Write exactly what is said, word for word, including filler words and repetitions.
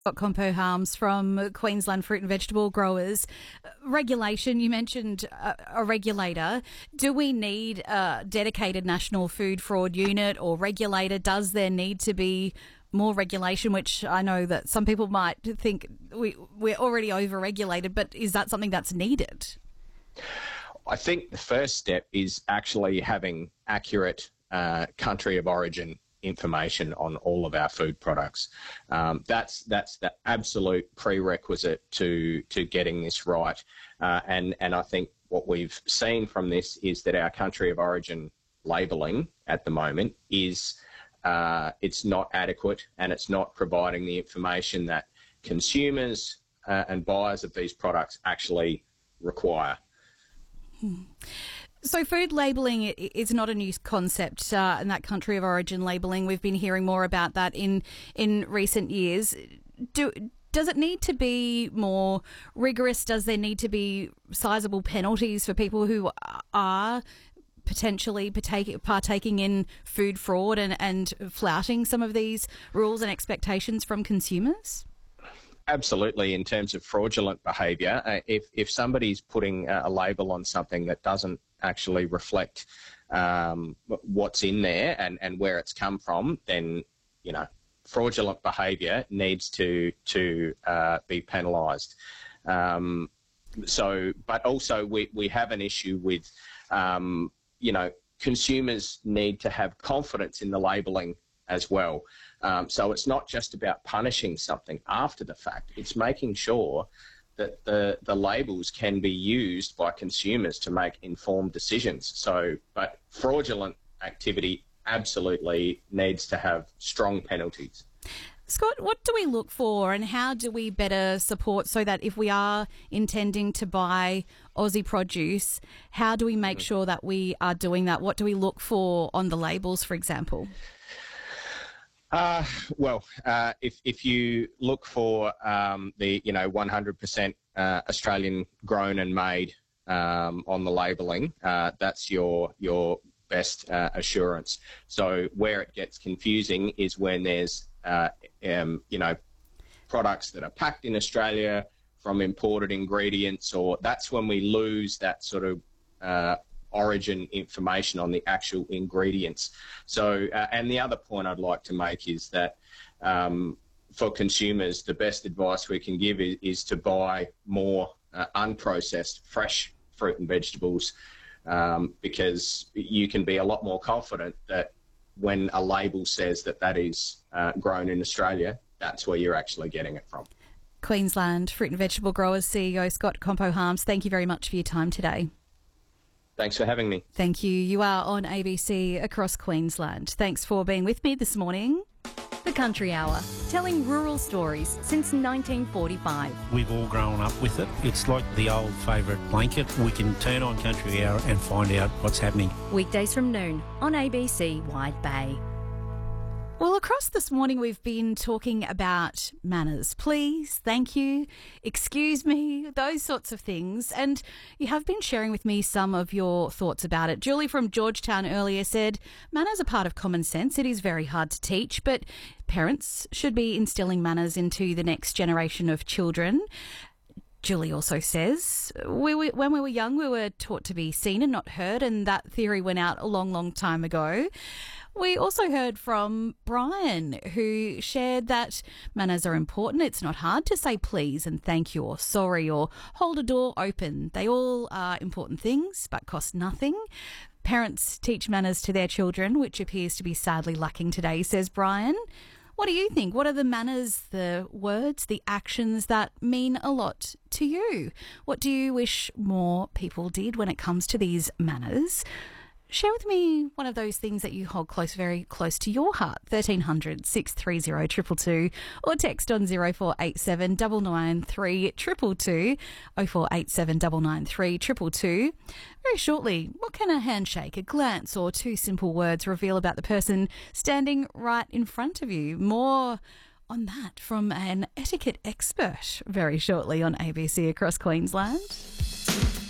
Scott Compo Harms from Queensland Fruit and Vegetable Growers. Regulation, you mentioned a, a regulator. Do we need a dedicated National Food Fraud Unit or regulator? Does there need to be more regulation, which I know that some people might think we, we're already over-regulated, but is that something that's needed? I think the first step is actually having accurate uh, country of origin information on all of our food products. Um, that's that's the absolute prerequisite to to getting this right. Uh, and and I think what we've seen from this is that our country of origin labelling at the moment is uh, it's not adequate, and it's not providing the information that consumers uh, and buyers of these products actually require. Hmm. So food labelling is not a new concept, uh, and that country of origin labelling, we've been hearing more about that in in recent years. Do, does it need to be more rigorous? Does there need to be sizable penalties for people who are potentially partake, partaking in food fraud and, and flouting some of these rules and expectations from consumers? Absolutely. In terms of fraudulent behaviour, uh, if, if somebody's putting a label on something that doesn't actually reflect um, what's in there and, and where it's come from, then, you know, fraudulent behaviour needs to to uh, be penalised. Um, so, but also we, we have an issue with, um, you know, consumers need to have confidence in the labelling as well. Um, so it's not just about punishing something after the fact. It's making sure that the, the labels can be used by consumers to make informed decisions. So, but fraudulent activity absolutely needs to have strong penalties. Scott, what do we look for and how do we better support so that if we are intending to buy Aussie produce, how do we make mm-hmm. sure that we are doing that? What do we look for on the labels, for example? Uh, well, uh, if if you look for um, the you know one hundred percent uh, Australian grown and made um, on the labelling, uh, that's your your best uh, assurance. So where it gets confusing is when there's uh, um, you know products that are packed in Australia from imported ingredients, or that's when we lose that sort of uh, origin information on the actual ingredients. So, uh, and the other point I'd like to make is that um, for consumers, the best advice we can give is, is to buy more uh, unprocessed, fresh fruit and vegetables, um, because you can be a lot more confident that when a label says that that is uh, grown in Australia, that's where you're actually getting it from. Queensland Fruit and Vegetable Growers C E O Scott Compo Harms, thank you very much for your time today. Thanks for having me. Thank you. You are on A B C across Queensland. Thanks for being with me this morning. The Country Hour, telling rural stories since nineteen forty-five. We've all grown up with it. It's like the old favourite blanket. We can turn on Country Hour and find out what's happening. Weekdays from noon on A B C Wide Bay. Well, across this morning, we've been talking about manners. Please, thank you, excuse me, those sorts of things. And you have been sharing with me some of your thoughts about it. Julie from Georgetown earlier said, manners are part of common sense. It is very hard to teach, but parents should be instilling manners into the next generation of children. Julie also says, we were, when we were young, we were taught to be seen and not heard, and that theory went out a long, long time ago. We also heard from Brian, who shared that manners are important. It's not hard to say please and thank you or sorry or hold a door open. They all are important things but cost nothing. Parents teach manners to their children, which appears to be sadly lacking today, says Brian. What do you think? What are the manners, the words, the actions that mean a lot to you? What do you wish more people did when it comes to these manners? Share with me one of those things that you hold close, very close to your heart. thirteen hundred, six three zero, two two two or text on zero four eight seven, nine nine three, two two two, oh four eight seven, nine nine three, two two two. Very shortly, what can a handshake, a glance or two simple words reveal about the person standing right in front of you? More on that from an etiquette expert very shortly on A B C across Queensland.